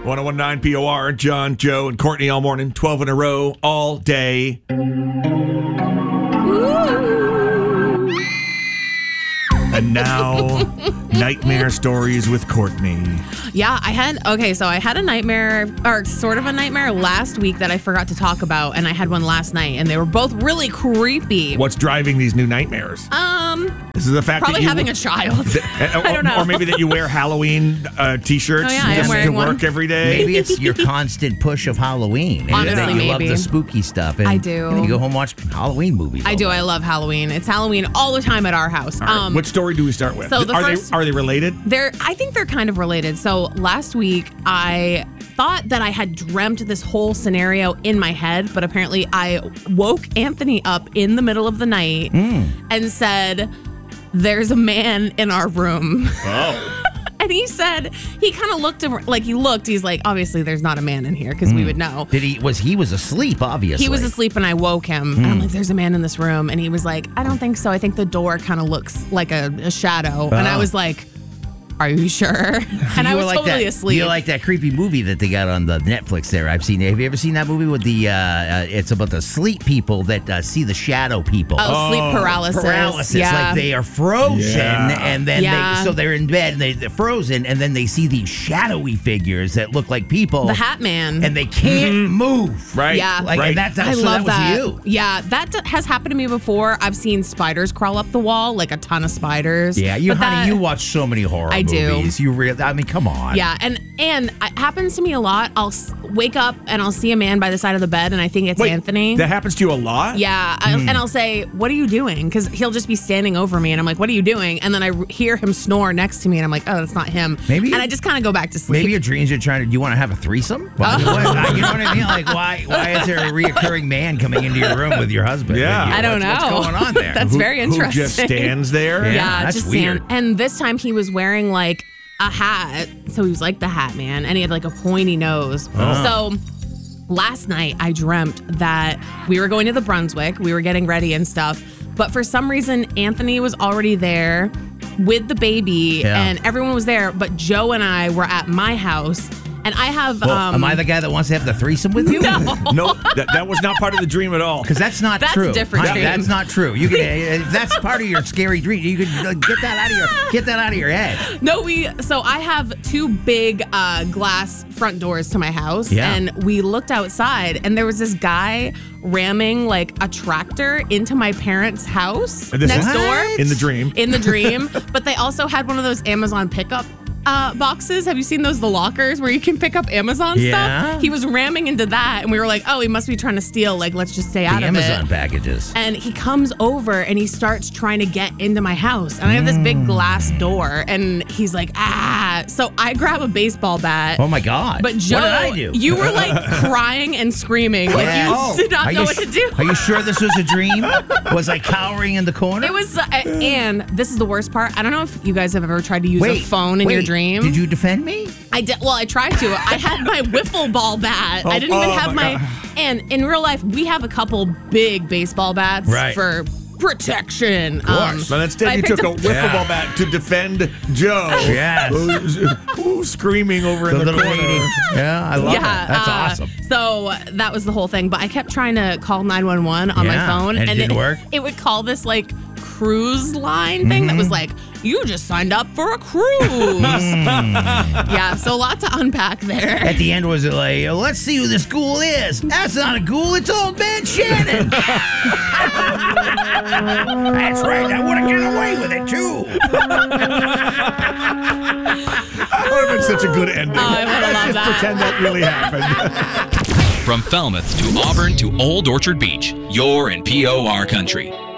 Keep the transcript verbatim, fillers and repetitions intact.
one oh one point nine P O R, John, Joe, and Courtney all morning, twelve in a row, all day. And now, nightmare stories with Courtney. Yeah, I had, okay, so I had a nightmare, or sort of a nightmare last week that I forgot to talk about, and I had one last night, and they were both really creepy. What's driving these new nightmares? Um, This is the fact probably that you, having a child. Th- or, I don't know. Or maybe that you wear Halloween uh, t-shirts Oh, yeah, I am just to wearing work one. every day. Maybe it's your constant push of Halloween. And Honestly, that you love maybe. the spooky stuff. And, I do. And you go home and watch Halloween movies. I all do. day. I love Halloween. It's Halloween all the time at our house. All right, Um, which story do we start with? so the are first- they are they related? They're, I think they're kind of related. So last week, I thought that I had dreamt this whole scenario in my head, but apparently I woke Anthony up in the middle of the night Mm. and said, "There's a man in our room." Oh. And he said, he kind of looked, over, like he looked, he's like, obviously there's not a man in here because we would know. Did he was he was asleep? Obviously, He was asleep and I woke him. And I'm like, there's a man in this room. And he was like, I don't think so. I think the door kind of looks like a, a shadow. And I Oh. was like, are you sure? And I You was were like totally that, asleep. You like that creepy movie that they got on the Netflix there? I've seen. Have you ever seen that movie with the? Uh, uh, it's about the sleep people that uh, see the shadow people. Oh, sleep paralysis. Paralysis, Yeah. like they are frozen, Yeah. and then Yeah. they so they're in bed and they, they're frozen, and then they see these shadowy figures that look like people, the Hat Man. and they can't move. Right. Yeah. Like, right. and that's I so love that that. was you. Yeah, that d- has happened to me before. I've seen spiders crawl up the wall, like a ton of spiders. Yeah, you But honey, that- you watch so many horror I do. movies. You really, I mean, come on. Yeah, and and it happens to me a lot. I'll s- wake up and I'll see a man by the side of the bed, and I think it's Wait, Anthony. that happens to you a lot? Yeah, I, and I'll say, "What are you doing?" Because he'll just be standing over me, and I'm like, "What are you doing?" And then I r- hear him snore next to me, and I'm like, "Oh, that's not him." Maybe- and I just kind of go back to sleep. Maybe your dreams are trying to. Do you want to have a threesome? Why- Oh. what- you know what I mean? Like, why? Why is there a reoccurring man coming into your room with your husband? Yeah. With you? I don't What's- know. What's going on there? That's Who- very Who interesting. just stands there? Yeah. Yeah, that's just weird. stand. And this time he was wearing like a hat, so he was like the Hat Man, and he had like a pointy nose. Oh. So last night I dreamt that we were going to the Brunswick. We were getting ready and stuff, but for some reason Anthony was already there with the baby, Yeah. and everyone was there. But Joe and I were at my house, and I have. Well, um, am I the guy that wants to have the threesome with you? No. No, that, that was not part of the dream at all. Because that's not That's true. a different Honey, dream. That's not true. You can. Uh, that's part of your scary dream. You can uh, get that out of your get that out of your head. No, we, so I have two big uh, glass front doors to my house. Yeah. And we looked outside, and there was this guy ramming like a tractor into my parents' house And this next is- door. In the dream. In the dream. But they also had one of those Amazon pickup uh, boxes. Have you seen those, the lockers where you can pick up Amazon Yeah. stuff? He was ramming into that, and we were like, oh, he must be trying to steal. Like, let's just stay out The of Amazon it. packages. And he comes over and he starts trying to get into my house. And I have this big glass door, and he's like, ah. So I grab a baseball bat. Oh my God! But Joe, what did I do? you were like crying and screaming. Like Yeah. you Oh. did not Are know you what sh- to do. Are you sure this was a dream? Was I cowering in the corner? It was, uh, and this is the worst part. I don't know if you guys have ever tried to use Wait, a phone in wait, your dream. Did you defend me? I did. Well, I tried to. I had my wiffle ball bat. Oh, I didn't even oh have my my. God. And in real life, we have a couple big baseball bats Right. for protection. Of course. But instead, I you picked took a up- wiffle Yeah. ball bat to defend Joe. Yes. Who's, who's screaming over The in the little corner. lady. Yeah, I love Yeah, that. That's uh, awesome. So that was the whole thing. But I kept trying to call nine one one on my Yeah, phone, and it didn't work? It would call this like cruise line thing that was like, you just signed up for a cruise. Yeah, so a lot to unpack there. At the end, was it like, let's see who this ghoul is? That's not a ghoul, it's old man Shannon. That's right, I would have gotten away with it too. That would have been such a good ending. Oh, I would've Let's loved just that. pretend that really happened. From Falmouth to Auburn to Old Orchard Beach, you're in P O R country.